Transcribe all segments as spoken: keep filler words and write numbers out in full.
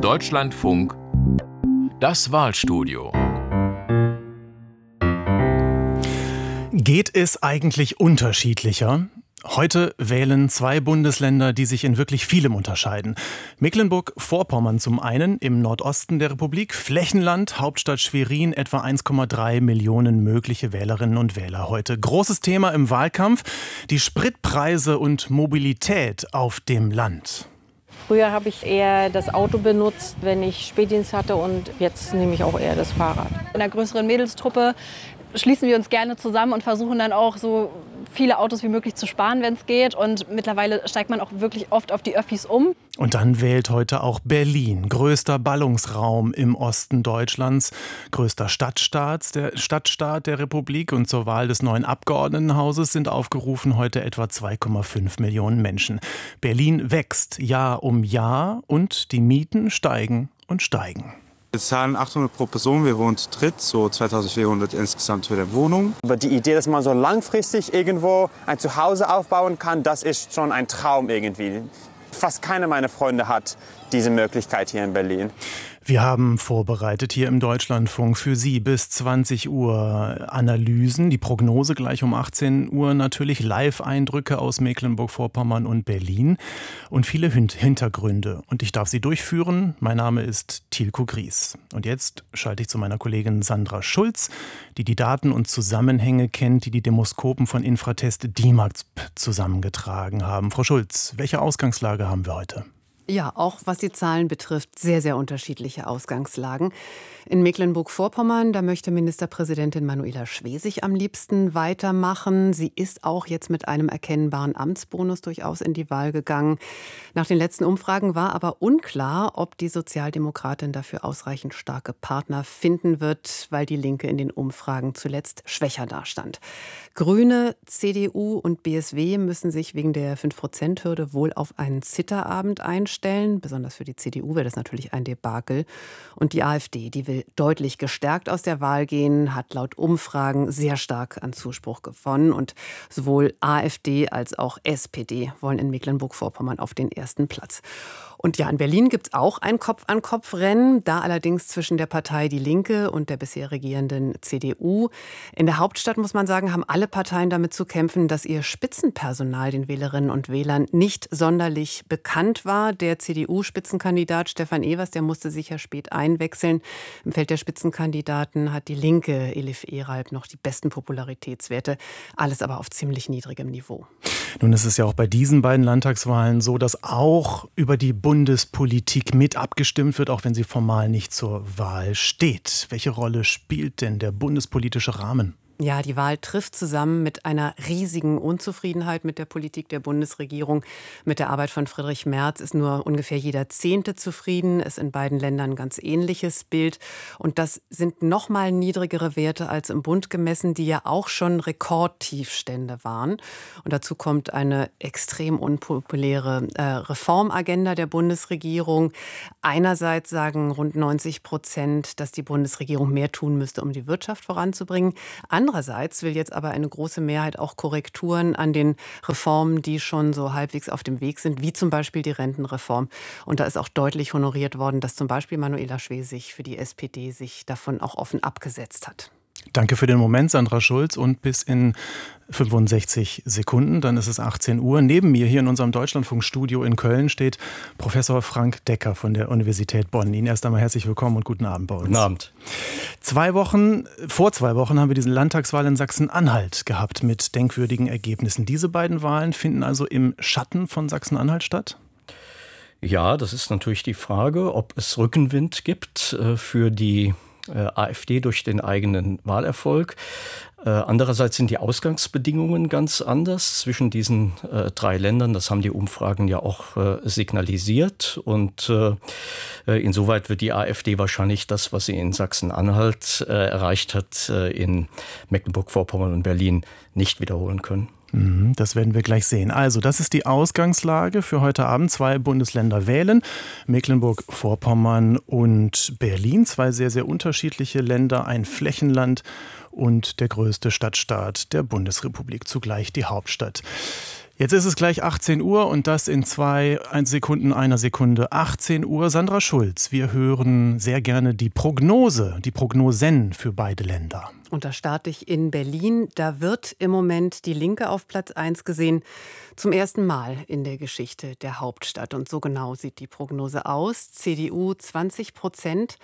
Deutschlandfunk, das Wahlstudio. Geht es eigentlich unterschiedlicher? Heute wählen zwei Bundesländer, die sich in wirklich vielem unterscheiden. Mecklenburg-Vorpommern zum einen im Nordosten der Republik, Flächenland, Hauptstadt Schwerin, etwa eins Komma drei Millionen mögliche Wählerinnen und Wähler heute. Großes Thema im Wahlkampf, die Spritpreise und Mobilität auf dem Land. Früher habe ich eher das Auto benutzt, wenn ich Spätdienst hatte, und jetzt nehme ich auch eher das Fahrrad. In einer größeren Mädelstruppe schließen wir uns gerne zusammen und versuchen dann auch so viele Autos wie möglich zu sparen, wenn es geht. Und mittlerweile steigt man auch wirklich oft auf die Öffis um. Und dann wählt heute auch Berlin, größter Ballungsraum im Osten Deutschlands, größter Stadtstaat der, Stadtstaat der Republik. Und zur Wahl des neuen Abgeordnetenhauses sind aufgerufen heute etwa zwei Komma fünf Millionen Menschen. Berlin wächst Jahr um Jahr und die Mieten steigen und steigen. Wir zahlen achthundert pro Person, wir wohnen zu dritt, so zweitausendvierhundert insgesamt für die Wohnung. Aber die Idee, dass man so langfristig irgendwo ein Zuhause aufbauen kann, das ist schon ein Traum irgendwie. Fast keiner meiner Freunde hat diese Möglichkeit hier in Berlin. Wir haben vorbereitet hier im Deutschlandfunk für Sie bis zwanzig Uhr Analysen, die Prognose gleich um achtzehn Uhr natürlich, Live-Eindrücke aus Mecklenburg-Vorpommern und Berlin und viele Hintergründe. Und ich darf sie durchführen. Mein Name ist Thielko Gries. Und jetzt schalte ich zu meiner Kollegin Sandra Schulz, die die Daten und Zusammenhänge kennt, die die Demoskopen von Infratest D I M A P zusammengetragen haben. Frau Schulz, welche Ausgangslage haben wir heute? Ja, auch was die Zahlen betrifft, sehr, sehr unterschiedliche Ausgangslagen. In Mecklenburg-Vorpommern, da möchte Ministerpräsidentin Manuela Schwesig am liebsten weitermachen. Sie ist auch jetzt mit einem erkennbaren Amtsbonus durchaus in die Wahl gegangen. Nach den letzten Umfragen war aber unklar, ob die Sozialdemokratin dafür ausreichend starke Partner finden wird, weil die Linke in den Umfragen zuletzt schwächer dastand. Grüne, C D U und B S W müssen sich wegen der fünf Prozent Hürde wohl auf einen Zitterabend einstellen. Besonders für die C D U wäre das natürlich ein Debakel. Und die AfD, die will deutlich gestärkt aus der Wahl gehen, hat laut Umfragen sehr stark an Zuspruch gewonnen. Und sowohl AfD als auch S P D wollen in Mecklenburg-Vorpommern auf den ersten Platz. Und ja, in Berlin gibt es auch ein Kopf-an-Kopf-Rennen, da allerdings zwischen der Partei Die Linke und der bisher regierenden C D U. In der Hauptstadt, muss man sagen, haben alle Parteien damit zu kämpfen, dass ihr Spitzenpersonal den Wählerinnen und Wählern nicht sonderlich bekannt war. Der C D U-Spitzenkandidat Stefan Evers, der musste sich ja spät einwechseln. Im Feld der Spitzenkandidaten hat die Linke Elif Eralb noch die besten Popularitätswerte. Alles aber auf ziemlich niedrigem Niveau. Nun ist es ja auch bei diesen beiden Landtagswahlen so, dass auch über die Bundespolitik mit abgestimmt wird, auch wenn sie formal nicht zur Wahl steht. Welche Rolle spielt denn der bundespolitische Rahmen? Ja, die Wahl trifft zusammen mit einer riesigen Unzufriedenheit mit der Politik der Bundesregierung. Mit der Arbeit von Friedrich Merz ist nur ungefähr jeder Zehnte zufrieden. Es ist in beiden Ländern ein ganz ähnliches Bild. Und das sind noch mal niedrigere Werte als im Bund gemessen, die ja auch schon Rekordtiefstände waren. Und dazu kommt eine extrem unpopuläre äh, Reformagenda der Bundesregierung. Einerseits sagen rund neunzig Prozent, dass die Bundesregierung mehr tun müsste, um die Wirtschaft voranzubringen. Andererseits will jetzt aber eine große Mehrheit auch Korrekturen an den Reformen, die schon so halbwegs auf dem Weg sind, wie zum Beispiel die Rentenreform. Und da ist auch deutlich honoriert worden, dass zum Beispiel Manuela Schwesig für die S P D sich davon auch offen abgesetzt hat. Danke für den Moment, Sandra Schulz. Und bis in fünfundsechzig Sekunden, dann ist es achtzehn Uhr. Neben mir hier in unserem Deutschlandfunkstudio in Köln steht Professor Frank Decker von der Universität Bonn. Ihnen erst einmal herzlich willkommen und guten Abend bei uns. Guten Abend. Zwei Wochen, vor zwei Wochen haben wir diese Landtagswahl in Sachsen-Anhalt gehabt mit denkwürdigen Ergebnissen. Diese beiden Wahlen finden also im Schatten von Sachsen-Anhalt statt? Ja, das ist natürlich die Frage, ob es Rückenwind gibt äh, für die äh, AfD durch den eigenen Wahlerfolg. Äh, andererseits sind die Ausgangsbedingungen ganz anders zwischen diesen äh, drei Ländern. Das haben die Umfragen ja auch äh, signalisiert. Und äh, insoweit wird die AfD wahrscheinlich das, was sie in Sachsen-Anhalt äh, erreicht hat, äh, in Mecklenburg-Vorpommern und Berlin nicht wiederholen können. Das werden wir gleich sehen. Also, das ist die Ausgangslage für heute Abend. Zwei Bundesländer wählen, Mecklenburg-Vorpommern und Berlin. Zwei sehr, sehr unterschiedliche Länder, ein Flächenland und der größte Stadtstaat der Bundesrepublik, zugleich die Hauptstadt. Jetzt ist es gleich achtzehn Uhr und das in zwei Sekunden, einer Sekunde. achtzehn Uhr, Sandra Schulz. Wir hören sehr gerne die Prognose, die Prognosen für beide Länder. Und da starte ich in Berlin. Da wird im Moment die Linke auf Platz eins gesehen. Zum ersten Mal in der Geschichte der Hauptstadt. Und so genau sieht die Prognose aus. C D U zwanzig Prozent,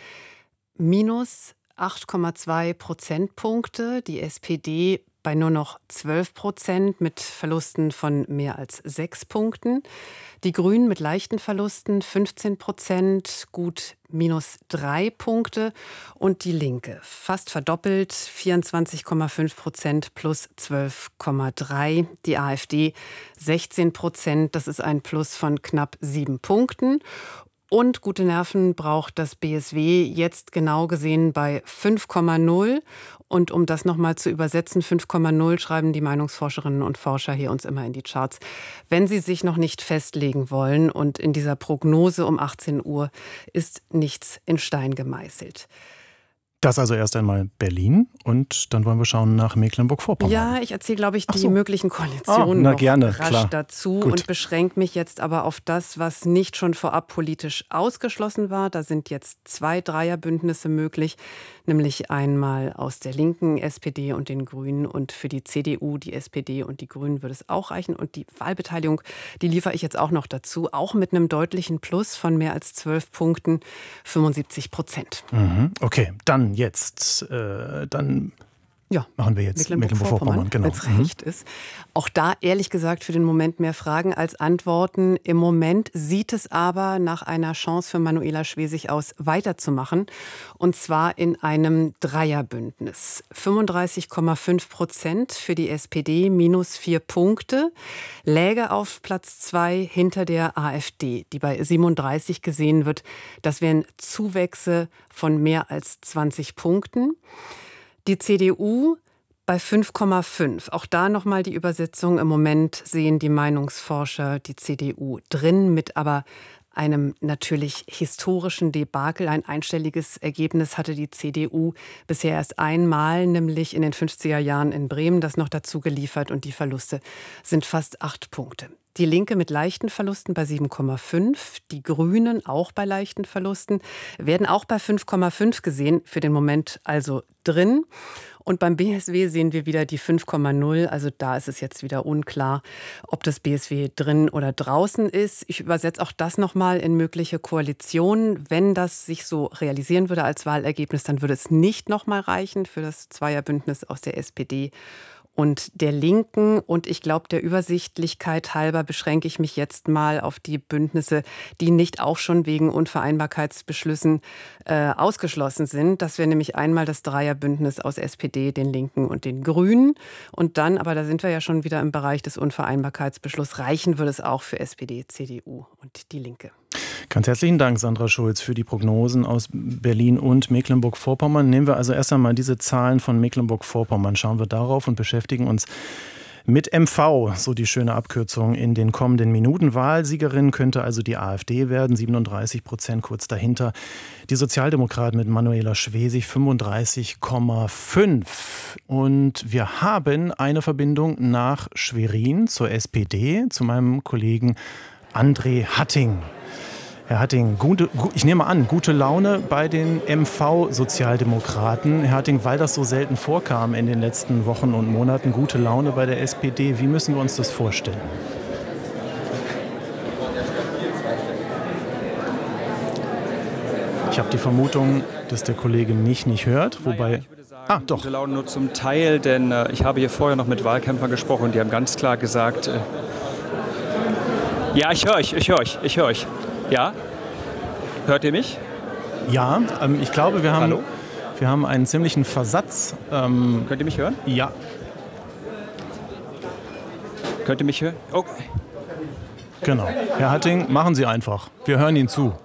minus acht Komma zwei Prozentpunkte. Die S P D bei nur noch zwölf Prozent mit Verlusten von mehr als sechs Punkten. Die Grünen mit leichten Verlusten fünfzehn Prozent, gut minus drei Punkte. Und die Linke fast verdoppelt, vierundzwanzig Komma fünf Prozent plus zwölf Komma drei. Die AfD sechzehn Prozent, das ist ein Plus von knapp sieben Punkten. Und gute Nerven braucht das B S W jetzt genau gesehen bei fünf Komma null. Und um das nochmal zu übersetzen, fünf Komma null schreiben die Meinungsforscherinnen und Forscher hier uns immer in die Charts, wenn sie sich noch nicht festlegen wollen. Und in dieser Prognose um achtzehn Uhr ist nichts in Stein gemeißelt. Das also erst einmal Berlin und dann wollen wir schauen nach Mecklenburg-Vorpommern. Ja, ich erzähle, glaube ich, die so. möglichen Koalitionen ah, noch gerne, rasch klar. dazu Gut. und beschränke mich jetzt aber auf das, was nicht schon vorab politisch ausgeschlossen war. Da sind jetzt zwei Dreierbündnisse möglich, nämlich einmal aus der Linken, S P D und den Grünen und für die C D U, die S P D und die Grünen würde es auch reichen. Und die Wahlbeteiligung, die liefere ich jetzt auch noch dazu, auch mit einem deutlichen Plus von mehr als zwölf Punkten, fünfundsiebzig Prozent. Mhm. Okay, dann jetzt, äh, dann ja, machen wir jetzt Mecklenburg-Vorpommern, Mecklenburg genau. wenn es recht ist. Auch da ehrlich gesagt für den Moment mehr Fragen als Antworten. Im Moment sieht es aber nach einer Chance für Manuela Schwesig aus, weiterzumachen. Und zwar in einem Dreierbündnis. fünfunddreißig Komma fünf Prozent für die S P D, minus vier Punkte. Läge auf Platz zwei hinter der AfD, die bei siebenunddreißig gesehen wird. Das wären Zuwächse von mehr als zwanzig Punkten. Die C D U bei fünf Komma fünf. Auch da nochmal die Übersetzung. Im Moment sehen die Meinungsforscher die C D U drin, mit aber einem natürlich historischen Debakel. Ein einstelliges Ergebnis hatte die C D U bisher erst einmal, nämlich in den fünfziger Jahren in Bremen, das noch dazu geliefert. Und die Verluste sind fast acht Punkte. Die Linke mit leichten Verlusten bei sieben Komma fünf, die Grünen auch bei leichten Verlusten, werden auch bei fünf Komma fünf gesehen, für den Moment also drin. Und beim B S W sehen wir wieder die fünf Komma null, also da ist es jetzt wieder unklar, ob das B S W drin oder draußen ist. Ich übersetze auch das nochmal in mögliche Koalitionen. Wenn das sich so realisieren würde als Wahlergebnis, dann würde es nicht nochmal reichen für das Zweierbündnis aus der S P D und der Linken. Und ich glaube, der Übersichtlichkeit halber beschränke ich mich jetzt mal auf die Bündnisse, die nicht auch schon wegen Unvereinbarkeitsbeschlüssen äh, ausgeschlossen sind. Das wäre nämlich einmal das Dreierbündnis aus S P D, den Linken und den Grünen. Und dann, aber da sind wir ja schon wieder im Bereich des Unvereinbarkeitsbeschlusses, reichen würde es auch für S P D, C D U und die Linke. Ganz herzlichen Dank, Sandra Schulz, für die Prognosen aus Berlin und Mecklenburg-Vorpommern. Nehmen wir also erst einmal diese Zahlen von Mecklenburg-Vorpommern, schauen wir darauf und beschäftigen uns mit M V, so die schöne Abkürzung, in den kommenden Minuten. Wahlsiegerin könnte also die AfD werden, siebenunddreißig Prozent, kurz dahinter die Sozialdemokraten mit Manuela Schwesig, fünfunddreißig Komma fünf. Und wir haben eine Verbindung nach Schwerin zur S P D, zu meinem Kollegen André Hatting. Herr Hatting, gute, ich nehme an, gute Laune bei den M V-Sozialdemokraten. Herr Hatting, weil das so selten vorkam in den letzten Wochen und Monaten, gute Laune bei der S P D. Wie müssen wir uns das vorstellen? Ich habe die Vermutung, dass der Kollege mich nicht hört, wobei... Ah, doch. Gute Laune nur zum Teil, denn äh, ich habe hier vorher noch mit Wahlkämpfern gesprochen und die haben ganz klar gesagt... Äh, ja, ich höre euch, ich höre euch, ich höre euch. Ja? Hört ihr mich? Ja, ähm, ich glaube, wir haben, Hallo? wir haben einen ziemlichen Versatz. Ähm, Könnt ihr mich hören? Ja. Könnt ihr mich hören? Oh. Genau. Herr Hatting, machen Sie einfach. Wir hören Ihnen zu.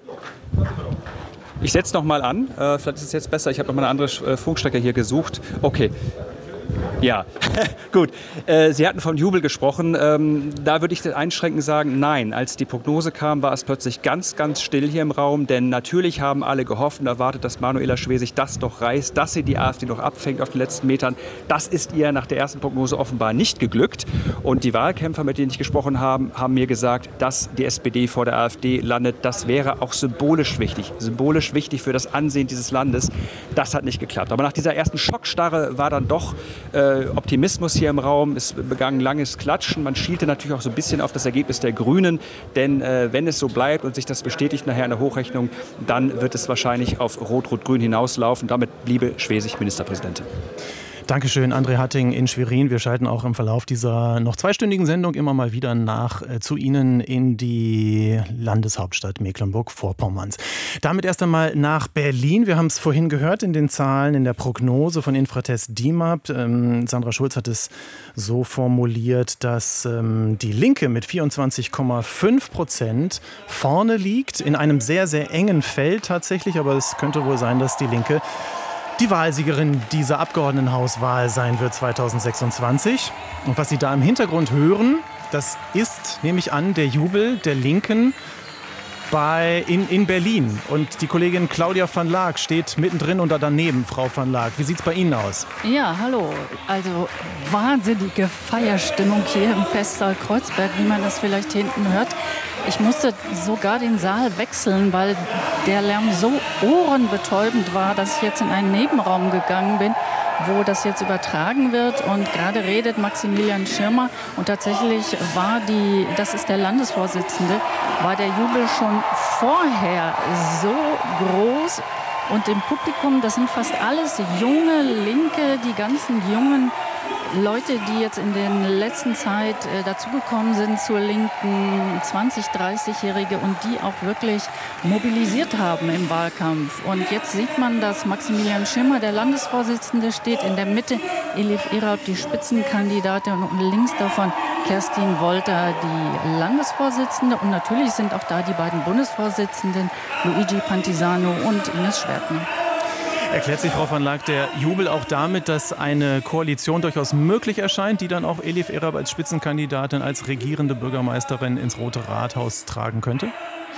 Ich setze noch mal an. Äh, vielleicht ist es jetzt besser. Ich habe noch mal eine andere äh, Funkstrecke hier gesucht. Okay. Ja, gut. Äh, Sie hatten von Jubel gesprochen. Ähm, da würde ich einschränkend sagen, nein. Als die Prognose kam, war es plötzlich ganz, ganz still hier im Raum. Denn natürlich haben alle gehofft und erwartet, dass Manuela Schwesig das doch reißt, dass sie die AfD noch abfängt auf den letzten Metern. Das ist ihr nach der ersten Prognose offenbar nicht geglückt. Und die Wahlkämpfer, mit denen ich gesprochen habe, haben mir gesagt, dass die S P D vor der AfD landet. Das wäre auch symbolisch wichtig. Symbolisch wichtig für das Ansehen dieses Landes. Das hat nicht geklappt. Aber nach dieser ersten Schockstarre war dann doch äh, Optimismus hier im Raum. Es begann langes Klatschen. Man schielte natürlich auch so ein bisschen auf das Ergebnis der Grünen. Denn äh, wenn es so bleibt und sich das bestätigt nachher in der Hochrechnung, dann wird es wahrscheinlich auf Rot-Rot-Grün hinauslaufen. Damit bliebe Schwesig Ministerpräsidentin. Dankeschön, André Hatting in Schwerin. Wir schalten auch im Verlauf dieser noch zweistündigen Sendung immer mal wieder nach äh, zu Ihnen in die Landeshauptstadt Mecklenburg-Vorpommerns. Damit erst einmal nach Berlin. Wir haben es vorhin gehört in den Zahlen, in der Prognose von Infratest D I M A P. Ähm, Sandra Schulz hat es so formuliert, dass ähm, die Linke mit vierundzwanzig Komma fünf Prozent vorne liegt, in einem sehr, sehr engen Feld tatsächlich. Aber es könnte wohl sein, dass die Linke die Wahlsiegerin dieser Abgeordnetenhauswahl sein wird zweitausendsechsundzwanzig. Und was Sie da im Hintergrund hören, das ist, nehme ich an, der Jubel der Linken bei, in, in Berlin. Und die Kollegin Claudia van Laak steht mittendrin und da daneben, Frau van Laak. Wie sieht es bei Ihnen aus? Ja, hallo. Also wahnsinnige Feierstimmung hier im Festsaal Kreuzberg, wie man das vielleicht hinten hört. Ich musste sogar den Saal wechseln, weil der Lärm so ohrenbetäubend war, dass ich jetzt in einen Nebenraum gegangen bin, wo das jetzt übertragen wird. Und gerade redet Maximilian Schirmer. Und tatsächlich war die, das ist der Landesvorsitzende, war der Jubel schon vorher so groß. Und im Publikum, das sind fast alles junge Linke, die ganzen jungen Leute, die jetzt in der letzten Zeit äh, dazugekommen sind zur Linken, zwanzig-, dreißigjährige und die auch wirklich mobilisiert haben im Wahlkampf. Und jetzt sieht man, dass Maximilian Schirmer, der Landesvorsitzende, steht in der Mitte, Elif Erab, die Spitzenkandidatin, und links davon Kerstin Wolter, die Landesvorsitzende. Und natürlich sind auch da die beiden Bundesvorsitzenden, Luigi Pantisano und Ines Schwertner. Erklärt sich, Frau van Laak, der Jubel auch damit, dass eine Koalition durchaus möglich erscheint, die dann auch Elif Erab als Spitzenkandidatin, als regierende Bürgermeisterin ins Rote Rathaus tragen könnte?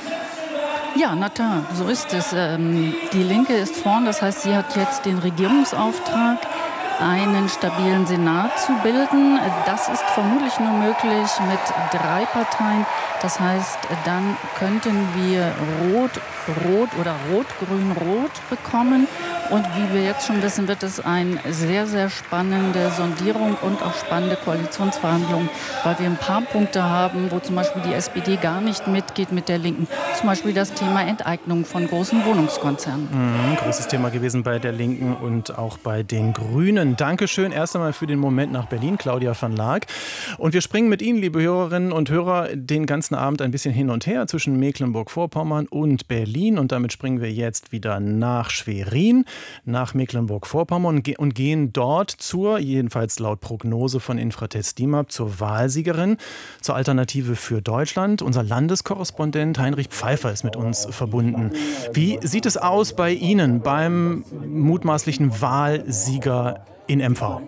Ja, na klar, so ist es. Die Linke ist vorn, das heißt, sie hat jetzt den Regierungsauftrag, einen stabilen Senat zu bilden. Das ist vermutlich nur möglich mit drei Parteien. Das heißt, dann könnten wir Rot, Rot oder Rot, Grün, Rot bekommen. Und wie wir jetzt schon wissen, wird es eine sehr, sehr spannende Sondierung und auch spannende Koalitionsverhandlungen, weil wir ein paar Punkte haben, wo zum Beispiel die S P D gar nicht mitgeht mit der Linken. Zum Beispiel das Thema Enteignung von großen Wohnungskonzernen. Mhm, großes Thema gewesen bei der Linken und auch bei den Grünen. Dankeschön erst einmal für den Moment nach Berlin, Claudia van Laak. Und wir springen mit Ihnen, liebe Hörerinnen und Hörer, den ganzen Abend ein bisschen hin und her zwischen Mecklenburg-Vorpommern und Berlin. Und damit springen wir jetzt wieder nach Schwerin, nach Mecklenburg-Vorpommern und gehen dort zur, jedenfalls laut Prognose von Infratest D I M A P, zur Wahlsiegerin, zur Alternative für Deutschland. Unser Landeskorrespondent Heinrich Pfeiffer ist mit uns verbunden. Wie sieht es aus bei Ihnen beim mutmaßlichen Wahlsieger in M V?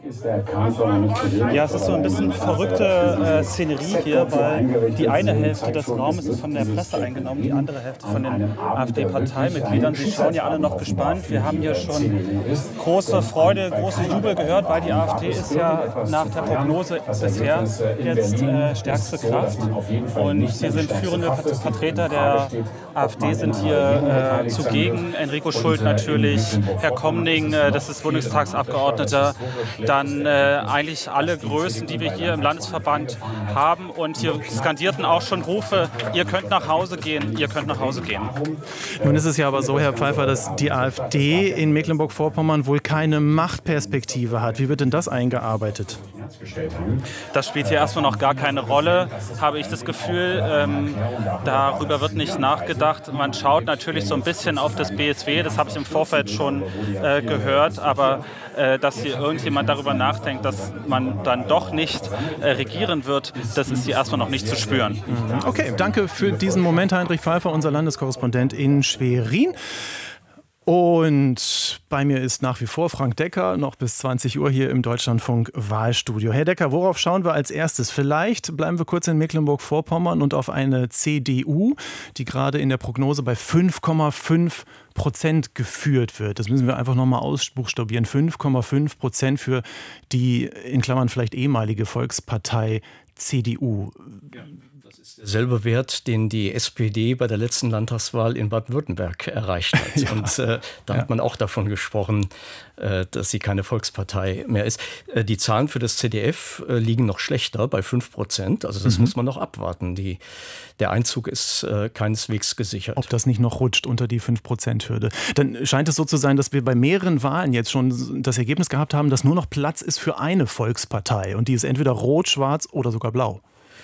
Ja, es ist so ein bisschen verrückte äh, Szenerie hier, weil die eine Hälfte des Raumes ist von der Presse eingenommen, die andere Hälfte von den AfD-Parteimitgliedern. Sie schauen ja alle noch gespannt. Wir haben hier schon große Freude, großen Jubel gehört, weil die AfD ist ja nach der Prognose bisher jetzt äh, stärkste Kraft. Und hier sind führende Vertreter der AfD sind hier äh, zugegen. Enrico Schult natürlich, Herr Komning, äh, das ist Bundestagsabgeordneter. Dann äh, eigentlich alle Größen, die wir hier im Landesverband haben. Und hier skandierten auch schon Rufe, ihr könnt nach Hause gehen, ihr könnt nach Hause gehen. Nun ist es ja aber so, Herr Pfeiffer, dass die AfD in Mecklenburg-Vorpommern wohl keine Machtperspektive hat. Wie wird denn das eingearbeitet? Das spielt hier erstmal noch gar keine Rolle, habe ich das Gefühl. Ähm, darüber wird nicht nachgedacht. Man schaut natürlich so ein bisschen auf das B S W, das habe ich im Vorfeld schon äh, gehört, aber äh, dass hier irgendjemand darüber nachdenkt, dass man dann doch nicht äh, regieren wird, das ist hier erstmal noch nicht zu spüren. Okay, danke für diesen Moment, Heinrich Pfeiffer, unser Landeskorrespondent in Schwerin. Und bei mir ist nach wie vor Frank Decker, noch bis zwanzig Uhr hier im Deutschlandfunk Wahlstudio. Herr Decker, worauf schauen wir als erstes? Vielleicht bleiben wir kurz in Mecklenburg-Vorpommern und auf eine C D U, die gerade in der Prognose bei fünf Komma fünf Prozent geführt wird. Das müssen wir einfach nochmal ausbuchstabieren. fünf Komma fünf Prozent für die, in Klammern vielleicht ehemalige Volkspartei C D U. Ja. Selbe Wert, den die S P D bei der letzten Landtagswahl in Baden-Württemberg erreicht hat. Ja. Und äh, da ja. hat man auch davon gesprochen, äh, dass sie keine Volkspartei mehr ist. Äh, die Zahlen für das C D F äh, liegen noch schlechter, bei fünf Prozent. Also das mhm. muss man noch abwarten. Die, der Einzug ist äh, keineswegs gesichert. Ob das nicht noch rutscht unter die fünf Prozent Hürde. Dann scheint es so zu sein, dass wir bei mehreren Wahlen jetzt schon das Ergebnis gehabt haben, dass nur noch Platz ist für eine Volkspartei. Und die ist entweder rot, schwarz oder sogar blau.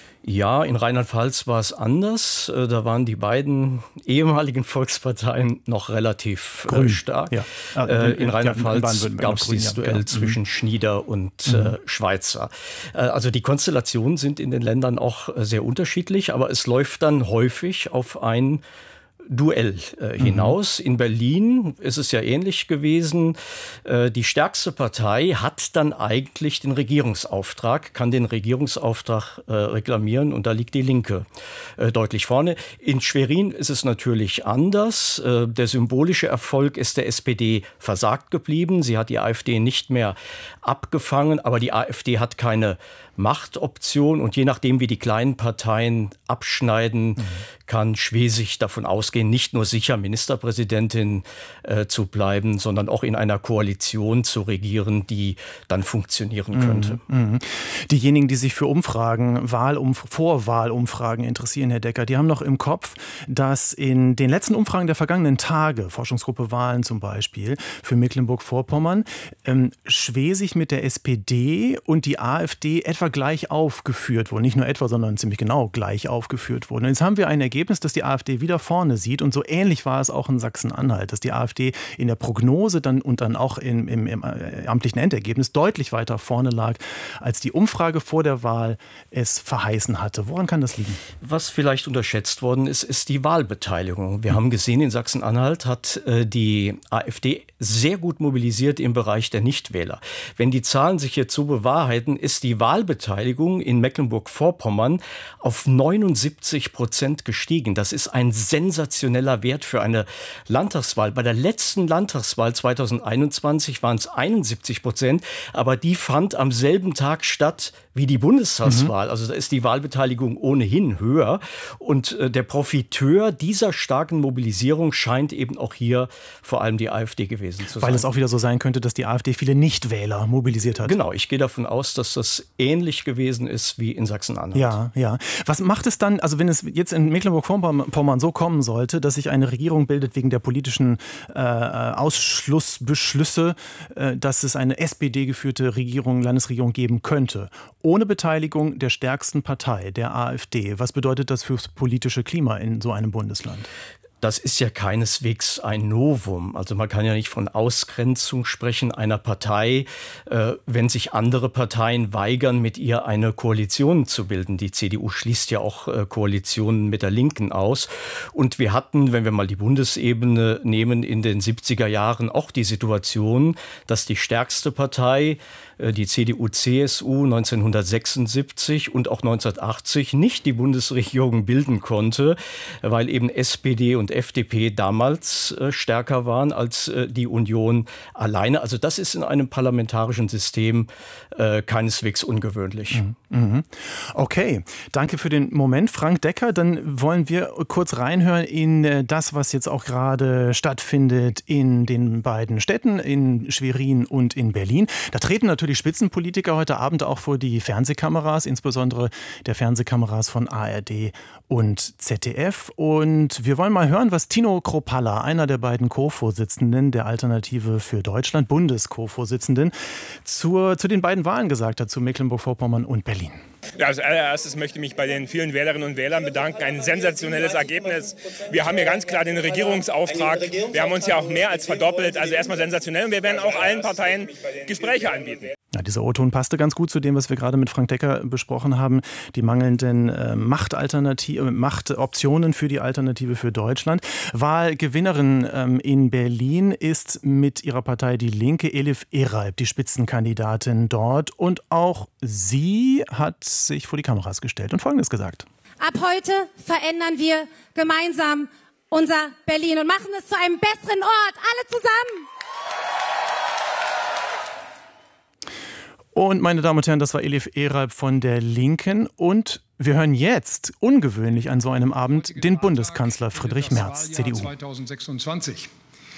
Ja, in Rheinland-Pfalz war es anders. Da waren die beiden ehemaligen Volksparteien noch relativ Grün. stark. Ja. Äh, in Rheinland-Pfalz ja, gab es dieses Duell ja. zwischen Schnieder und mhm. äh, Schweizer. Äh, also die Konstellationen sind in den Ländern auch sehr unterschiedlich, aber es läuft dann häufig auf ein Duell äh, hinaus. Mhm. In Berlin ist es ja ähnlich gewesen. Äh, die stärkste Partei hat dann eigentlich den Regierungsauftrag, kann den Regierungsauftrag äh, reklamieren und da liegt die Linke äh, deutlich vorne. In Schwerin ist es natürlich anders. Äh, der symbolische Erfolg ist der S P D versagt geblieben. Sie hat die AfD nicht mehr abgefangen, aber die AfD hat keine Machtoption und je nachdem, wie die kleinen Parteien abschneiden, mhm. kann Schwesig davon ausgehen, nicht nur sicher Ministerpräsidentin äh, zu bleiben, sondern auch in einer Koalition zu regieren, die dann funktionieren könnte. Mhm. Diejenigen, die sich für Umfragen, Wahlumf- Vorwahlumfragen interessieren, Herr Decker, die haben noch im Kopf, dass in den letzten Umfragen der vergangenen Tage, Forschungsgruppe Wahlen zum Beispiel, für Mecklenburg-Vorpommern, ähm, Schwesig mit der S P D und die AfD etwa gleich aufgeführt wurden. Nicht nur etwa, sondern ziemlich genau gleich aufgeführt wurden. Und jetzt haben wir ein Ergebnis, das die AfD wieder vorne sieht. Und so ähnlich war es auch in Sachsen-Anhalt, dass die AfD in der Prognose dann und dann auch im, im, im amtlichen Endergebnis deutlich weiter vorne lag, als die Umfrage vor der Wahl es verheißen hatte. Woran kann das liegen? Was vielleicht unterschätzt worden ist, ist die Wahlbeteiligung. Wir haben gesehen, in Sachsen-Anhalt hat äh, die AfD sehr gut mobilisiert im Bereich der Nichtwähler. Wenn die Zahlen sich jetzt so bewahrheiten, ist die Wahlbeteiligung in Mecklenburg-Vorpommern auf neunundsiebzig Prozent gestiegen. Das ist ein sensationeller Wert für eine Landtagswahl. Bei der letzten Landtagswahl zweitausendeinundzwanzig waren es einundsiebzig Prozent, aber die fand am selben Tag statt wie die Bundestagswahl. Mhm. Also da ist die Wahlbeteiligung ohnehin höher. Und äh, der Profiteur dieser starken Mobilisierung scheint eben auch hier vor allem die AfD gewesen zu sein. Weil es auch wieder so sein könnte, dass die AfD viele Nichtwähler mobilisiert hat. Genau, ich gehe davon aus, dass das ähnlich gewesen ist wie in Sachsen-Anhalt. Ja, ja. Was macht es dann, also wenn es jetzt in Mecklenburg-Vorpommern so kommen sollte, dass sich eine Regierung bildet wegen der politischen äh, Ausschlussbeschlüsse, äh, dass es eine S P D-geführte Regierung, Landesregierung geben könnte, ohne Beteiligung der stärksten Partei, der AfD. Was bedeutet das fürs politische Klima in so einem Bundesland? Das ist ja keineswegs ein Novum. Also man kann ja nicht von Ausgrenzung sprechen einer Partei, äh, wenn sich andere Parteien weigern, mit ihr eine Koalition zu bilden. Die C D U schließt ja auch äh, Koalitionen mit der Linken aus. Und wir hatten, wenn wir mal die Bundesebene nehmen, in den siebziger Jahren auch die Situation, dass die stärkste Partei, äh, die C D U C S U neunzehnhundertsechsundsiebzig und auch neunzehnhundertachtzig nicht die Bundesregierung bilden konnte, weil eben S P D und F D P damals äh, stärker waren als äh, die Union alleine. Also das ist in einem parlamentarischen System äh, keineswegs ungewöhnlich. Mhm. Okay, danke für den Moment, Frank Decker. Dann wollen wir kurz reinhören in äh, das, was jetzt auch gerade stattfindet in den beiden Städten, in Schwerin und in Berlin. Da treten natürlich Spitzenpolitiker heute Abend auch vor die Fernsehkameras, insbesondere der Fernsehkameras von A R D und Z D F. Und wir wollen mal hören, was Tino Kropalla, einer der beiden Co-Vorsitzenden der Alternative für Deutschland, Bundes-Co-Vorsitzenden, zur, zu den beiden Wahlen gesagt hat, zu Mecklenburg-Vorpommern und Berlin. Ja, als allererstes möchte ich mich bei den vielen Wählerinnen und Wählern bedanken. Ein sensationelles Ergebnis. Wir haben hier ganz klar den Regierungsauftrag. Wir haben uns ja auch mehr als verdoppelt. Also erstmal sensationell. Und wir werden auch allen Parteien Gespräche anbieten. Ja, dieser O-Ton passte ganz gut zu dem, was wir gerade mit Frank Decker besprochen haben. Die mangelnden äh, Machtalternative, Machtoptionen für die Alternative für Deutschland. Wahlgewinnerin ähm, in Berlin ist mit ihrer Partei Die Linke Elif Ereib, die Spitzenkandidatin dort. Und auch sie hat sich vor die Kameras gestellt und Folgendes gesagt. Ab heute verändern wir gemeinsam unser Berlin und machen es zu einem besseren Ort. Alle zusammen! Und meine Damen und Herren, das war Elif Ereib von der Linken. Und wir hören jetzt, ungewöhnlich an so einem Abend, den Bundeskanzler Friedrich Merz, C D U. zweitausendsechsundzwanzig.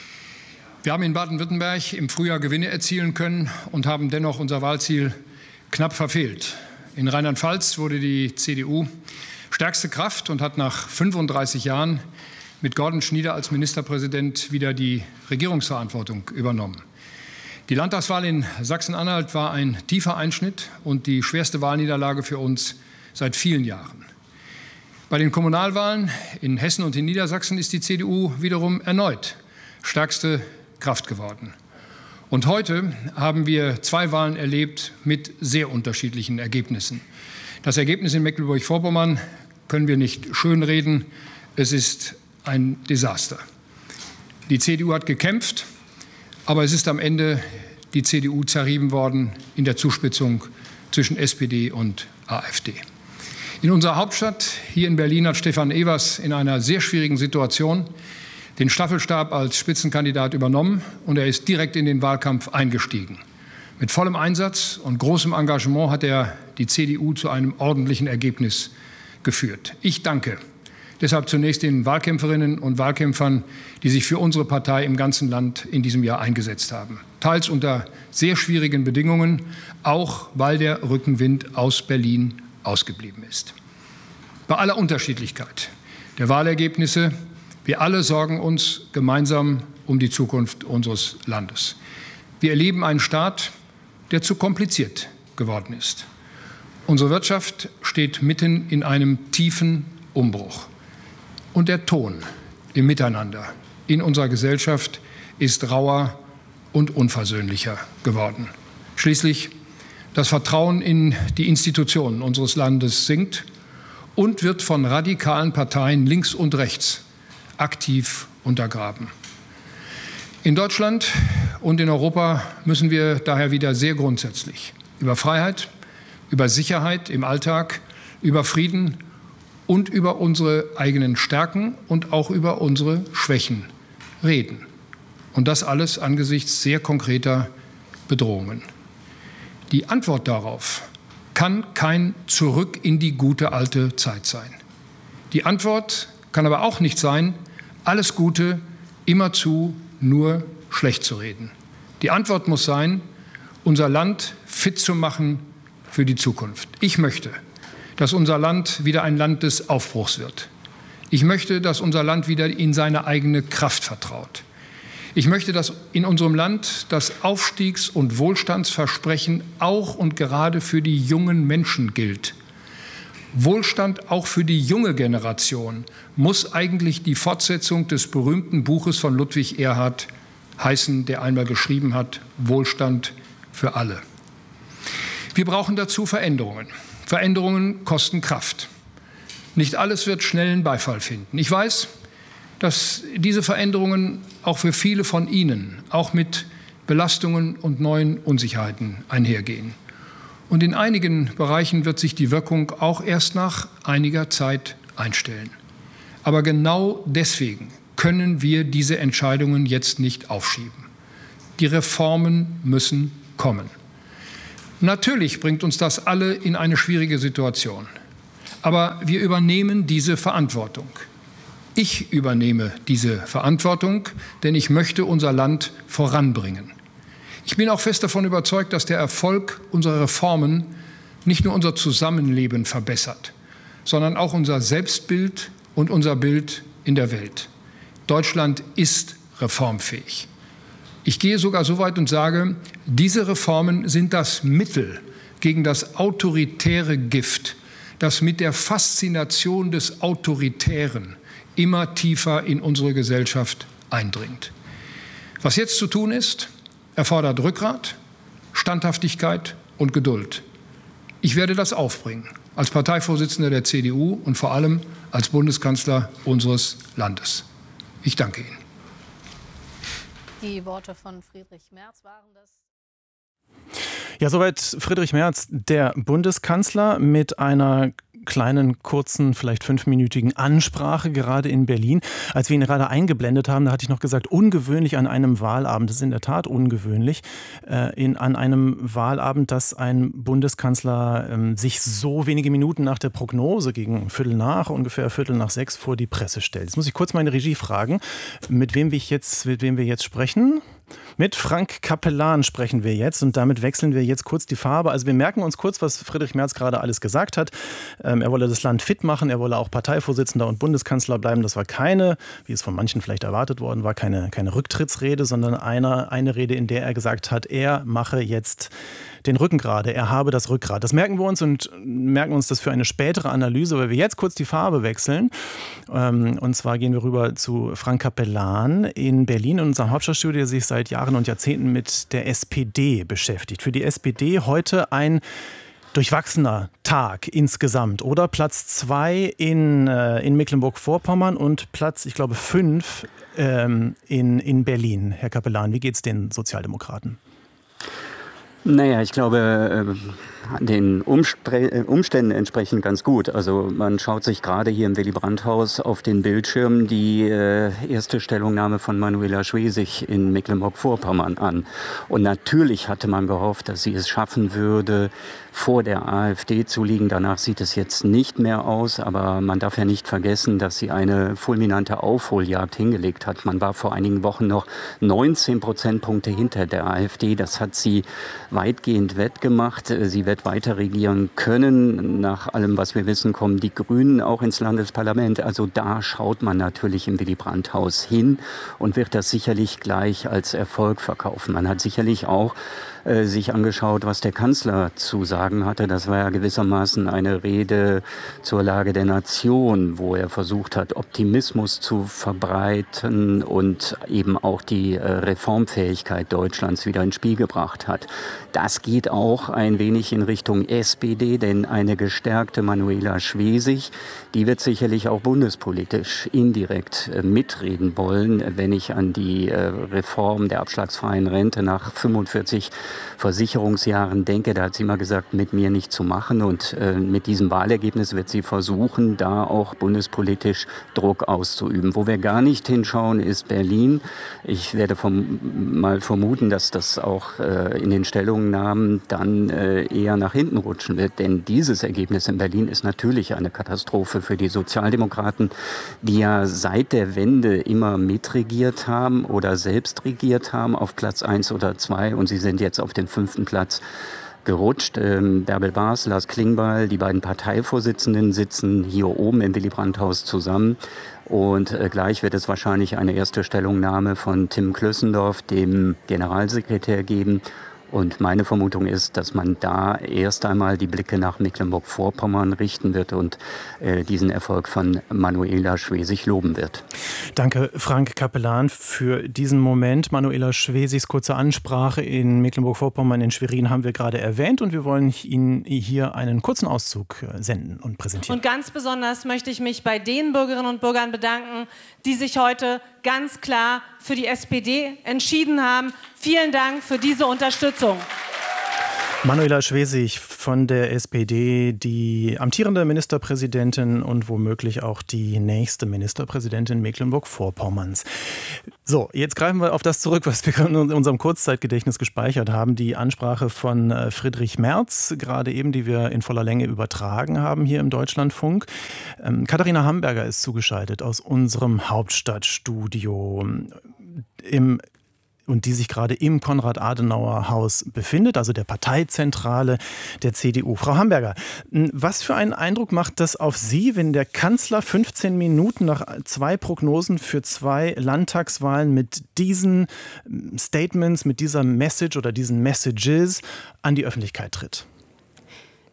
Wir haben in Baden-Württemberg im Frühjahr Gewinne erzielen können und haben dennoch unser Wahlziel knapp verfehlt. In Rheinland-Pfalz wurde die C D U stärkste Kraft und hat nach fünfunddreißig Jahren mit Gordon Schnieder als Ministerpräsident wieder die Regierungsverantwortung übernommen. Die Landtagswahl in Sachsen-Anhalt war ein tiefer Einschnitt und die schwerste Wahlniederlage für uns seit vielen Jahren. Bei den Kommunalwahlen in Hessen und in Niedersachsen ist die C D U wiederum erneut stärkste Kraft geworden. Und heute haben wir zwei Wahlen erlebt mit sehr unterschiedlichen Ergebnissen. Das Ergebnis in Mecklenburg-Vorpommern können wir nicht schönreden. Es ist ein Desaster. Die C D U hat gekämpft, aber es ist am Ende die C D U zerrieben worden in der Zuspitzung zwischen S P D und AfD. In unserer Hauptstadt, hier in Berlin, hat Stefan Evers in einer sehr schwierigen Situation den Staffelstab als Spitzenkandidat übernommen und er ist direkt in den Wahlkampf eingestiegen. Mit vollem Einsatz und großem Engagement hat er die C D U zu einem ordentlichen Ergebnis geführt. Ich danke deshalb zunächst den Wahlkämpferinnen und Wahlkämpfern, die sich für unsere Partei im ganzen Land in diesem Jahr eingesetzt haben. Teils unter sehr schwierigen Bedingungen, auch weil der Rückenwind aus Berlin ausgeblieben ist. Bei aller Unterschiedlichkeit der Wahlergebnisse, wir alle sorgen uns gemeinsam um die Zukunft unseres Landes. Wir erleben einen Staat, der zu kompliziert geworden ist. Unsere Wirtschaft steht mitten in einem tiefen Umbruch. Und der Ton im Miteinander in unserer Gesellschaft ist rauer und unversöhnlicher geworden. Schließlich das Vertrauen in die Institutionen unseres Landes sinkt und wird von radikalen Parteien links und rechts aktiv untergraben. In Deutschland und in Europa müssen wir daher wieder sehr grundsätzlich über Freiheit, über Sicherheit im Alltag, über Frieden und über unsere eigenen Stärken und auch über unsere Schwächen reden. Und das alles angesichts sehr konkreter Bedrohungen. Die Antwort darauf kann kein Zurück in die gute alte Zeit sein. Die Antwort kann aber auch nicht sein, alles Gute immerzu nur schlecht zu reden. Die Antwort muss sein, unser Land fit zu machen für die Zukunft. Ich möchte, dass unser Land wieder ein Land des Aufbruchs wird. Ich möchte, dass unser Land wieder in seine eigene Kraft vertraut. Ich möchte, dass in unserem Land das Aufstiegs- und Wohlstandsversprechen auch und gerade für die jungen Menschen gilt. Wohlstand auch für die junge Generation muss eigentlich die Fortsetzung des berühmten Buches von Ludwig Erhard heißen, der einmal geschrieben hat, Wohlstand für alle. Wir brauchen dazu Veränderungen. Veränderungen kosten Kraft. Nicht alles wird schnellen Beifall finden. Ich weiß, dass diese Veränderungen auch für viele von Ihnen auch mit Belastungen und neuen Unsicherheiten einhergehen. Und in einigen Bereichen wird sich die Wirkung auch erst nach einiger Zeit einstellen. Aber genau deswegen können wir diese Entscheidungen jetzt nicht aufschieben. Die Reformen müssen kommen. Natürlich bringt uns das alle in eine schwierige Situation. Aber wir übernehmen diese Verantwortung. Ich übernehme diese Verantwortung, denn ich möchte unser Land voranbringen. Ich bin auch fest davon überzeugt, dass der Erfolg unserer Reformen nicht nur unser Zusammenleben verbessert, sondern auch unser Selbstbild und unser Bild in der Welt. Deutschland ist reformfähig. Ich gehe sogar so weit und sage, diese Reformen sind das Mittel, gegen das autoritäre Gift, das mit der Faszination des Autoritären immer tiefer in unsere Gesellschaft eindringt. Was jetzt zu tun ist, erfordert Rückgrat, Standhaftigkeit und Geduld. Ich werde das aufbringen, als Parteivorsitzender der C D U und vor allem als Bundeskanzler unseres Landes. Ich danke Ihnen. Die Worte von Friedrich Merz waren das. Ja, soweit Friedrich Merz, der Bundeskanzler, mit einer kleinen, kurzen, vielleicht fünfminütigen Ansprache gerade in Berlin. Als wir ihn gerade eingeblendet haben, da hatte ich noch gesagt, ungewöhnlich an einem Wahlabend, das ist in der Tat ungewöhnlich, äh, in, an einem Wahlabend, dass ein Bundeskanzler äh, sich so wenige Minuten nach der Prognose, gegen Viertel nach, ungefähr Viertel nach sechs, vor die Presse stellt. Jetzt muss ich kurz meine Regie fragen, mit wem wir jetzt, mit wem wir jetzt sprechen. Mit Frank Capellan sprechen wir jetzt und damit wechseln wir jetzt kurz die Farbe. Also wir merken uns kurz, was Friedrich Merz gerade alles gesagt hat. Ähm, er wolle das Land fit machen, er wolle auch Parteivorsitzender und Bundeskanzler bleiben. Das war keine, wie es von manchen vielleicht erwartet worden war, keine, keine Rücktrittsrede, sondern eine, eine Rede, in der er gesagt hat, er mache jetzt den Rücken gerade, er habe das Rückgrat. Das merken wir uns und merken uns das für eine spätere Analyse, weil wir jetzt kurz die Farbe wechseln. Ähm, und zwar gehen wir rüber zu Frank Capellan in Berlin, in unserem Hauptstadtstudio, der sich seit Jahren und Jahrzehnten mit der S P D beschäftigt. Für die S P D heute ein durchwachsener Tag insgesamt, oder? Platz zwei in, äh, in Mecklenburg-Vorpommern und Platz, ich glaube, fünf ähm, in, in Berlin. Herr Capellan, wie geht es den Sozialdemokraten? Naja, ich glaube, den Umständen entsprechend ganz gut. Also man schaut sich gerade hier im Willy-Brandt-Haus auf den Bildschirm die erste Stellungnahme von Manuela Schwesig in Mecklenburg-Vorpommern an. Und natürlich hatte man gehofft, dass sie es schaffen würde, vor der AfD zu liegen. Danach sieht es jetzt nicht mehr aus, aber man darf ja nicht vergessen, dass sie eine fulminante Aufholjagd hingelegt hat. Man war vor einigen Wochen noch neunzehn Prozentpunkte hinter der AfD. Das hat sie weitgehend wettgemacht. Sie wird weiter regieren können. Nach allem, was wir wissen, kommen die Grünen auch ins Landesparlament. Also da schaut man natürlich im Willy-Brandt-Haus hin und wird das sicherlich gleich als Erfolg verkaufen. Man hat sicherlich auch äh, sich angeschaut, was der Kanzler zu sagen hatte. Das war ja gewissermaßen eine Rede zur Lage der Nation, wo er versucht hat, Optimismus zu verbreiten und eben auch die äh, Reformfähigkeit Deutschlands wieder ins Spiel gebracht hat. Das geht auch ein wenig in Richtung S P D, denn eine gestärkte Manuela Schwesig, die wird sicherlich auch bundespolitisch indirekt äh, mitreden wollen, wenn ich an die äh, Reform der abschlagsfreien Rente nach fünfundvierzig Versicherungsjahren denke. Da hat sie immer gesagt, mit mir nicht zu machen, und äh, mit diesem Wahlergebnis wird sie versuchen, da auch bundespolitisch Druck auszuüben. Wo wir gar nicht hinschauen, ist Berlin. Ich werde vom, mal vermuten, dass das auch äh, in den Stellungnahmen dann äh, eher nach hinten rutschen wird, denn dieses Ergebnis in Berlin ist natürlich eine Katastrophe für die Sozialdemokraten, die ja seit der Wende immer mitregiert haben oder selbst regiert haben auf Platz eins oder zwei, und sie sind jetzt auf dem fünften Platz gerutscht. Ähm, Bärbel Baas, Lars Klingbeil, die beiden Parteivorsitzenden sitzen hier oben im Willy-Brandt-Haus zusammen. Und äh, gleich wird es wahrscheinlich eine erste Stellungnahme von Tim Klössendorf, dem Generalsekretär, geben. Und meine Vermutung ist, dass man da erst einmal die Blicke nach Mecklenburg-Vorpommern richten wird und äh, diesen Erfolg von Manuela Schwesig loben wird. Danke, Frank Capellan, für diesen Moment. Manuela Schwesigs kurze Ansprache in Mecklenburg-Vorpommern in Schwerin haben wir gerade erwähnt, und wir wollen Ihnen hier einen kurzen Auszug senden und präsentieren. Und ganz besonders möchte ich mich bei den Bürgerinnen und Bürgern bedanken, die sich heute ganz klar für die S P D entschieden haben. Vielen Dank für diese Unterstützung. Manuela Schwesig von der S P D, die amtierende Ministerpräsidentin und womöglich auch die nächste Ministerpräsidentin Mecklenburg-Vorpommerns. So, jetzt greifen wir auf das zurück, was wir in unserem Kurzzeitgedächtnis gespeichert haben. Die Ansprache von Friedrich Merz, gerade eben, die wir in voller Länge übertragen haben hier im Deutschlandfunk. Ähm, Katharina Hamburger ist zugeschaltet aus unserem Hauptstadtstudio im und die sich gerade im Konrad-Adenauer-Haus befindet, also der Parteizentrale der C D U. Frau Hamburger, was für einen Eindruck macht das auf Sie, wenn der Kanzler fünfzehn Minuten nach zwei Prognosen für zwei Landtagswahlen mit diesen Statements, mit dieser Message oder diesen Messages an die Öffentlichkeit tritt?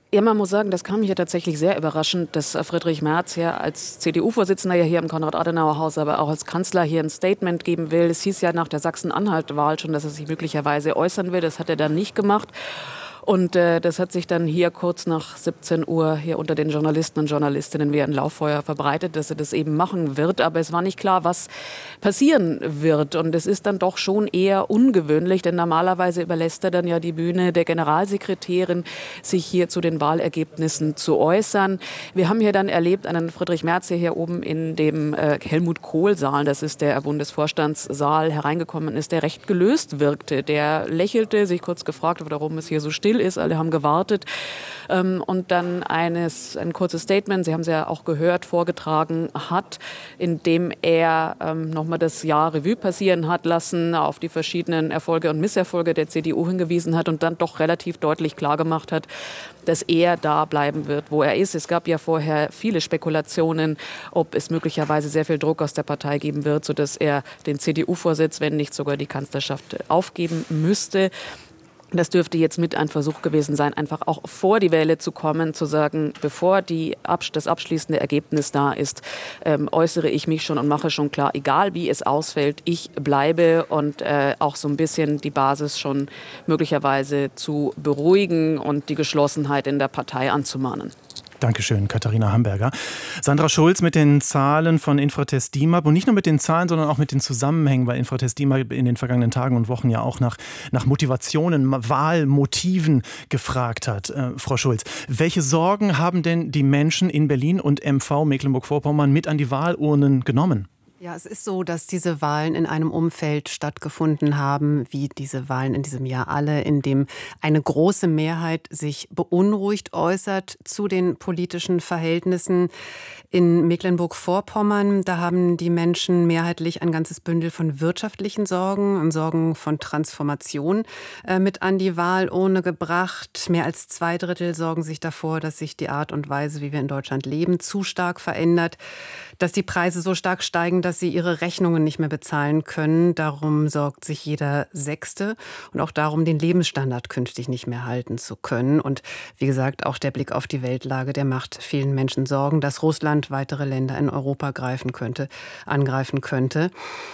Ja, man muss sagen, das kam hier tatsächlich sehr überraschend, dass Friedrich Merz ja als C D U-Vorsitzender ja hier im Konrad-Adenauer-Haus, aber auch als Kanzler hier ein Statement geben will. Es hieß ja nach der Sachsen-Anhalt-Wahl schon, dass er sich möglicherweise äußern will. Das hat er dann nicht gemacht. Und äh, das hat sich dann hier kurz nach siebzehn Uhr hier unter den Journalisten und Journalistinnen wie ein Lauffeuer verbreitet, dass er das eben machen wird. Aber es war nicht klar, was passieren wird. Und es ist dann doch schon eher ungewöhnlich, denn normalerweise überlässt er dann ja die Bühne der Generalsekretärin, sich hier zu den Wahlergebnissen zu äußern. Wir haben hier dann erlebt einen Friedrich Merz, der hier oben in dem äh, Helmut-Kohl-Saal, das ist der Bundesvorstandssaal, hereingekommen ist, der recht gelöst wirkte. Der lächelte, sich kurz gefragt, warum es hier so still ist. Alle haben gewartet. Und dann eines, ein kurzes Statement, Sie haben es ja auch gehört, vorgetragen hat, in dem er ähm, nochmal das Jahr Revue passieren hat lassen, auf die verschiedenen Erfolge und Misserfolge der C D U hingewiesen hat und dann doch relativ deutlich klargemacht hat, dass er da bleiben wird, wo er ist. Es gab ja vorher viele Spekulationen, ob es möglicherweise sehr viel Druck aus der Partei geben wird, sodass er den C D U-Vorsitz, wenn nicht sogar die Kanzlerschaft, aufgeben müsste. Das dürfte jetzt mit ein Versuch gewesen sein, einfach auch vor die Wähle zu kommen, zu sagen, bevor die, das abschließende Ergebnis da ist, ähm, äußere ich mich schon und mache schon klar, egal wie es ausfällt, ich bleibe und äh, auch so ein bisschen die Basis schon möglicherweise zu beruhigen und die Geschlossenheit in der Partei anzumahnen. Dankeschön, Katharina Hamburger. Sandra Schulz mit den Zahlen von Infratest DIMAP und nicht nur mit den Zahlen, sondern auch mit den Zusammenhängen, weil Infratest DIMAP in den vergangenen Tagen und Wochen ja auch nach, nach Motivationen, Wahlmotiven gefragt hat. Äh, Frau Schulz, welche Sorgen haben denn die Menschen in Berlin und M V Mecklenburg-Vorpommern mit an die Wahlurnen genommen? Ja, es ist so, dass diese Wahlen in einem Umfeld stattgefunden haben, wie diese Wahlen in diesem Jahr alle, in dem eine große Mehrheit sich beunruhigt äußert zu den politischen Verhältnissen. In Mecklenburg-Vorpommern, da haben die Menschen mehrheitlich ein ganzes Bündel von wirtschaftlichen Sorgen und Sorgen von Transformation äh, mit an die Wahlurne gebracht. Mehr als zwei Drittel sorgen sich davor, dass sich die Art und Weise, wie wir in Deutschland leben, zu stark verändert, dass die Preise so stark steigen, dass sie ihre Rechnungen nicht mehr bezahlen können. Darum sorgt sich jeder Sechste und auch darum, den Lebensstandard künftig nicht mehr halten zu können. Und wie gesagt, auch der Blick auf die Weltlage, der macht vielen Menschen Sorgen, dass Russland weitere Länder in Europa greifen könnte, angreifen könnte.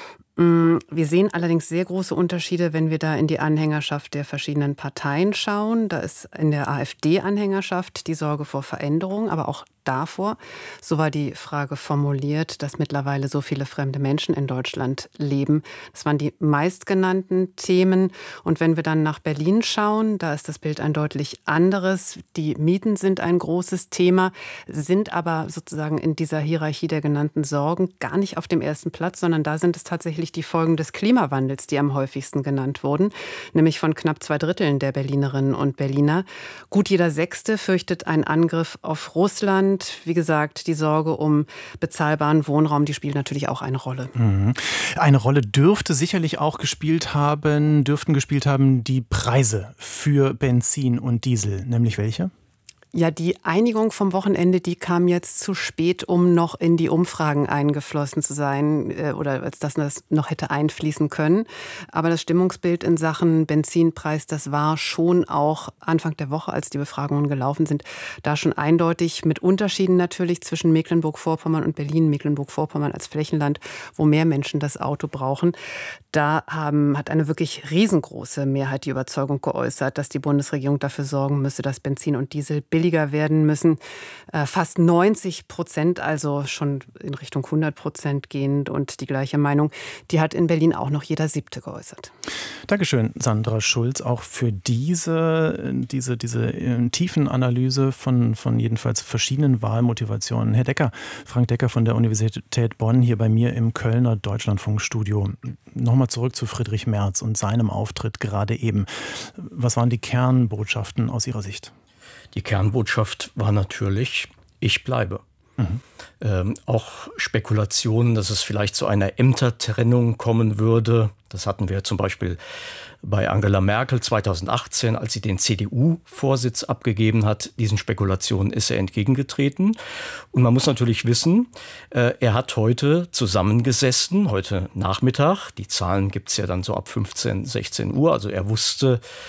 Wir sehen allerdings sehr große Unterschiede, wenn wir da in die Anhängerschaft der verschiedenen Parteien schauen. Da ist in der AfD-Anhängerschaft die Sorge vor Veränderung, aber auch davor, so war die Frage formuliert, dass mittlerweile so viele fremde Menschen in Deutschland leben. Das waren die meistgenannten Themen. Und wenn wir dann nach Berlin schauen, da ist das Bild ein deutlich anderes. Die Mieten sind ein großes Thema, sind aber sozusagen in dieser Hierarchie der genannten Sorgen gar nicht auf dem ersten Platz, sondern da sind es tatsächlich die Folgen des Klimawandels, die am häufigsten genannt wurden, nämlich von knapp zwei Dritteln der Berlinerinnen und Berliner. Gut jeder Sechste fürchtet einen Angriff auf Russland. Wie gesagt, die Sorge um bezahlbaren Wohnraum, die spielt natürlich auch eine Rolle. Mhm. Eine Rolle dürfte sicherlich auch gespielt haben, dürften gespielt haben die Preise für Benzin und Diesel. Nämlich welche? Ja, die Einigung vom Wochenende, die kam jetzt zu spät, um noch in die Umfragen eingeflossen zu sein äh, oder als das noch hätte einfließen können. Aber das Stimmungsbild in Sachen Benzinpreis, das war schon auch Anfang der Woche, als die Befragungen gelaufen sind, da schon eindeutig mit Unterschieden natürlich zwischen Mecklenburg-Vorpommern und Berlin. Mecklenburg-Vorpommern als Flächenland, wo mehr Menschen das Auto brauchen. Da haben, hat eine wirklich riesengroße Mehrheit die Überzeugung geäußert, dass die Bundesregierung dafür sorgen müsse, dass Benzin und Diesel billiger werden müssen. Fast neunzig Prozent, also schon in Richtung hundert Prozent gehend. Und die gleiche Meinung, die hat in Berlin auch noch jeder Siebte geäußert. Dankeschön, Sandra Schulz, auch für diese, diese, diese tiefen Analyse von, von jedenfalls verschiedenen Wahlmotivationen. Herr Decker, Frank Decker von der Universität Bonn, hier bei mir im Kölner Deutschlandfunkstudio. Nochmal zurück zu Friedrich Merz und seinem Auftritt gerade eben. Was waren die Kernbotschaften aus Ihrer Sicht? Die Kernbotschaft war natürlich, ich bleibe. Mhm. Ähm, auch Spekulationen, dass es vielleicht zu einer Ämtertrennung kommen würde. Das hatten wir zum Beispiel bei Angela Merkel zweitausendachtzehn, als sie den C D U-Vorsitz abgegeben hat. Diesen Spekulationen ist er entgegengetreten. Und man muss natürlich wissen, äh, er hat heute zusammengesessen, heute Nachmittag. Die Zahlen gibt es ja dann so ab fünfzehn, sechzehn Uhr. Also er wusste,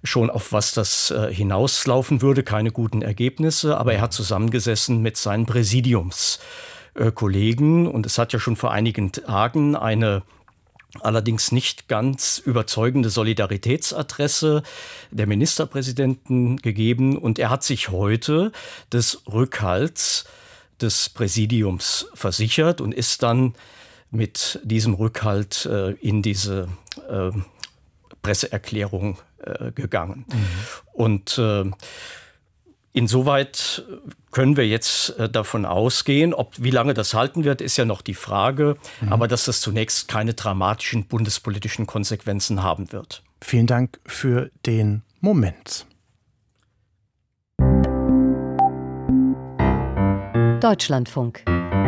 schon, auf was das äh, hinauslaufen würde, keine guten Ergebnisse, aber er hat zusammengesessen mit seinen Präsidiumskollegen und es hat ja schon vor einigen Tagen eine allerdings nicht ganz überzeugende Solidaritätsadresse der Ministerpräsidenten gegeben und er hat sich heute des Rückhalts des Präsidiums versichert und ist dann mit diesem Rückhalt äh, in diese äh, Presseerklärung äh, gegangen. Mhm. Und äh, insoweit können wir jetzt äh, davon ausgehen, ob wie lange das halten wird, ist ja noch die Frage, mhm. aber dass das zunächst keine dramatischen bundespolitischen Konsequenzen haben wird. Vielen Dank für den Moment. Deutschlandfunk.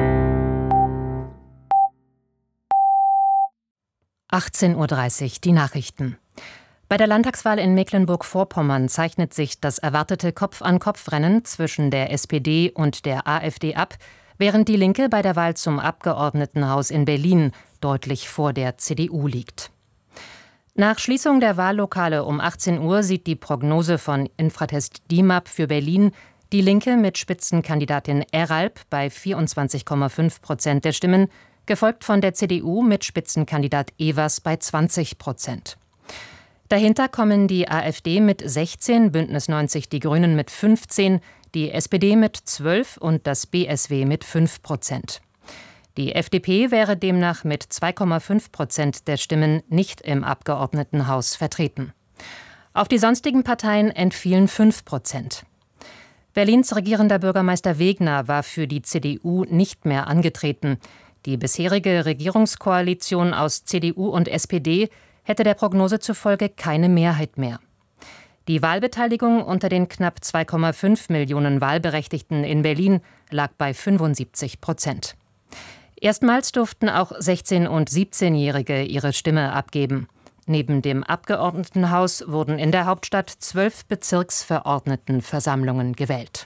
achtzehn Uhr dreißig, die Nachrichten. Bei der Landtagswahl in Mecklenburg-Vorpommern zeichnet sich das erwartete Kopf-an-Kopf-Rennen zwischen der S P D und der AfD ab, während die Linke bei der Wahl zum Abgeordnetenhaus in Berlin deutlich vor der C D U liegt. Nach Schließung der Wahllokale um achtzehn Uhr sieht die Prognose von Infratest D I M A P für Berlin die Linke mit Spitzenkandidatin Eralp bei vierundzwanzig Komma fünf Prozent der Stimmen, gefolgt von der C D U mit Spitzenkandidat Evers bei zwanzig Prozent. Dahinter kommen die AfD mit sechzehn, Bündnis neunzig Die Grünen mit fünfzehn, die S P D mit zwölf und das B S W mit fünf Prozent. Die F D P wäre demnach mit zwei Komma fünf Prozent der Stimmen nicht im Abgeordnetenhaus vertreten. Auf die sonstigen Parteien entfielen fünf Prozent. Berlins regierender Bürgermeister Wegner war für die C D U nicht mehr angetreten. Die bisherige Regierungskoalition aus C D U und S P D hätte der Prognose zufolge keine Mehrheit mehr. Die Wahlbeteiligung unter den knapp zwei Komma fünf Millionen Wahlberechtigten in Berlin lag bei fünfundsiebzig Prozent. Erstmals durften auch sechzehn- und siebzehnjährige ihre Stimme abgeben. Neben dem Abgeordnetenhaus wurden in der Hauptstadt zwölf Bezirksverordnetenversammlungen gewählt.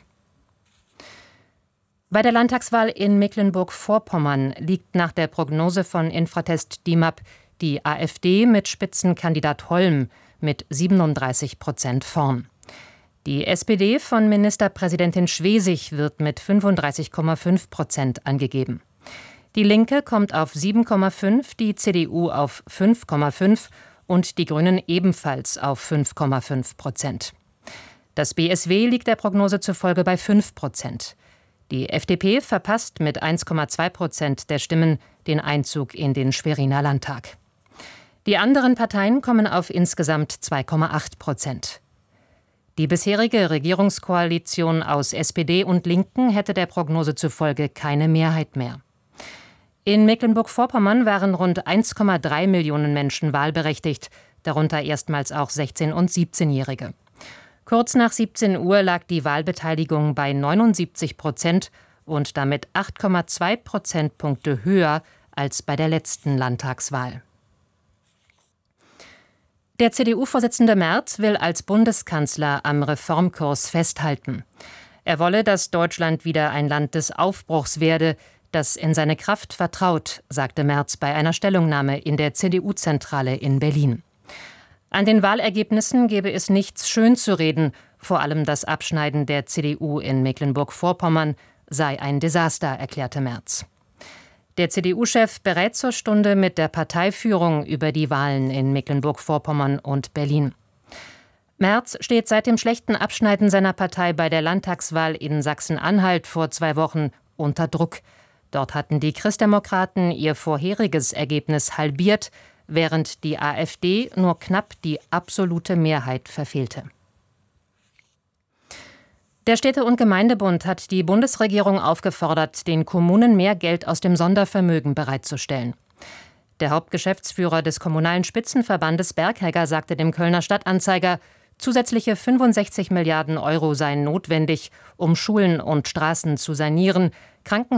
Bei der Landtagswahl in Mecklenburg-Vorpommern liegt nach der Prognose von Infratest D I M A P die AfD mit Spitzenkandidat Holm mit siebenunddreißig Prozent vorn. Die S P D von Ministerpräsidentin Schwesig wird mit fünfunddreißig Komma fünf Prozent angegeben. Die Linke kommt auf sieben Komma fünf, die C D U auf fünf Komma fünf und die Grünen ebenfalls auf fünf Komma fünf Prozent. Das B S W liegt der Prognose zufolge bei fünf Prozent. Die F D P verpasst mit eins Komma zwei Prozent der Stimmen den Einzug in den Schweriner Landtag. Die anderen Parteien kommen auf insgesamt zwei Komma acht Prozent. Die bisherige Regierungskoalition aus S P D und Linken hätte der Prognose zufolge keine Mehrheit mehr. In Mecklenburg-Vorpommern waren rund eins Komma drei Millionen Menschen wahlberechtigt, darunter erstmals auch sechzehn- und siebzehnjährige. Kurz nach siebzehn Uhr lag die Wahlbeteiligung bei neunundsiebzig Prozent und damit acht Komma zwei Prozentpunkte höher als bei der letzten Landtagswahl. Der C D U-Vorsitzende Merz will als Bundeskanzler am Reformkurs festhalten. Er wolle, dass Deutschland wieder ein Land des Aufbruchs werde, das in seine Kraft vertraut, sagte Merz bei einer Stellungnahme in der C D U-Zentrale in Berlin. An den Wahlergebnissen gebe es nichts schönzureden, vor allem das Abschneiden der C D U in Mecklenburg-Vorpommern sei ein Desaster, erklärte Merz. Der C D U-Chef berät zur Stunde mit der Parteiführung über die Wahlen in Mecklenburg-Vorpommern und Berlin. Merz steht seit dem schlechten Abschneiden seiner Partei bei der Landtagswahl in Sachsen-Anhalt vor zwei Wochen unter Druck. Dort hatten die Christdemokraten ihr vorheriges Ergebnis halbiert, während die AfD nur knapp die absolute Mehrheit verfehlte. Der Städte- und Gemeindebund hat die Bundesregierung aufgefordert, den Kommunen mehr Geld aus dem Sondervermögen bereitzustellen. Der Hauptgeschäftsführer des Kommunalen Spitzenverbandes Berghegger sagte dem Kölner Stadtanzeiger, zusätzliche fünfundsechzig Milliarden Euro seien notwendig, um Schulen und Straßen zu sanieren, Krankenhäuser